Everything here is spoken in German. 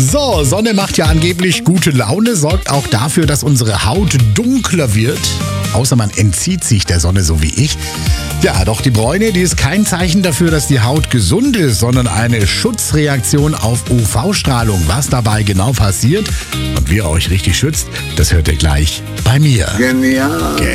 So, Sonne macht ja angeblich gute Laune, sorgt auch dafür, dass unsere Haut dunkler wird. Außer man entzieht sich der Sonne, so wie ich. Ja, doch die Bräune, die ist kein Zeichen dafür, dass die Haut gesund ist, sondern eine Schutzreaktion auf UV-Strahlung. Was dabei genau passiert und wie ihr euch richtig schützt, das hört ihr gleich bei mir. Genial.